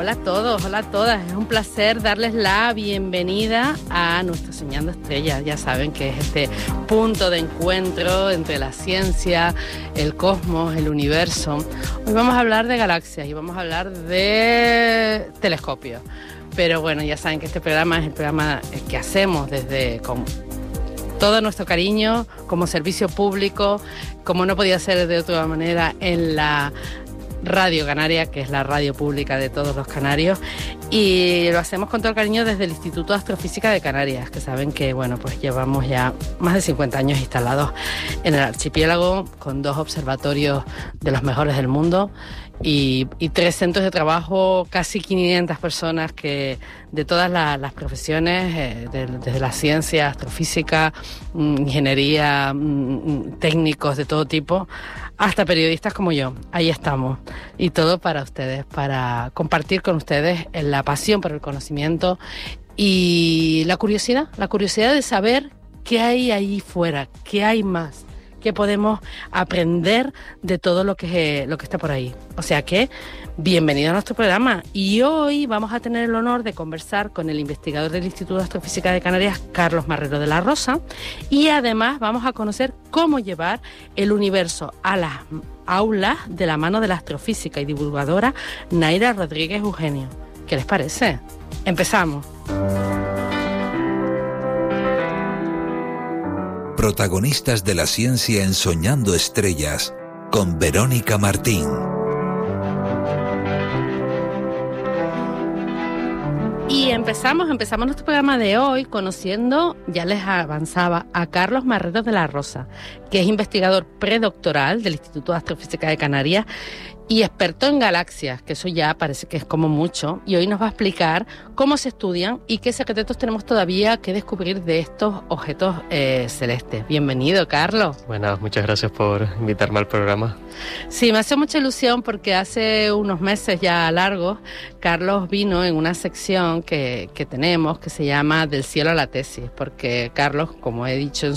hola a todos, hola a todas. Es un placer darles la bienvenida a nuestro Soñando Estrellas. Ya saben que es este punto de encuentro entre la ciencia, el cosmos, el universo. Hoy vamos a hablar de galaxias y vamos a hablar de telescopios. Pero bueno, ya saben que este programa es el programa que hacemos desde con todo nuestro cariño, como servicio público, como no podía ser de otra manera en la Radio Canaria, que es la radio pública de todos los canarios, y lo hacemos con todo el cariño desde el Instituto de Astrofísica de Canarias, que saben que bueno, pues llevamos ya más de 50 años instalados en el archipiélago, con 2 observatorios de los mejores del mundo y 3 centros de trabajo, casi 500 personas que de todas las profesiones, desde la ciencia, astrofísica, ingeniería, técnicos de todo tipo, hasta periodistas como yo. Ahí estamos. Y todo para ustedes, para compartir con ustedes la pasión por el conocimiento y la curiosidad de saber qué hay ahí fuera, qué hay más, qué podemos aprender de todo lo que está por ahí. O sea que, bienvenido a nuestro programa. Y hoy vamos a tener el honor de conversar con el investigador del Instituto de Astrofísica de Canarias, Carlos Marrero de la Rosa, y además vamos a conocer cómo llevar el universo a las aulas de la mano de la astrofísica y divulgadora Naira Rodríguez Eugenio. ¿Qué les parece? Empezamos. Protagonistas de la ciencia en Soñando Estrellas, con Verónica Martín. Y empezamos nuestro programa de hoy conociendo, ya les avanzaba, a Carlos Marrero de la Rosa, que es investigador predoctoral del Instituto de Astrofísica de Canarias y experto en galaxias, que eso ya parece que es como mucho, y hoy nos va a explicar cómo se estudian y qué secretos tenemos todavía que descubrir de estos objetos celestes. Bienvenido, Carlos. Bueno, muchas gracias por invitarme al programa. Sí, me hace mucha ilusión porque hace unos meses ya largos, Carlos vino en una sección que tenemos que se llama Del cielo a la tesis, porque Carlos, como he dicho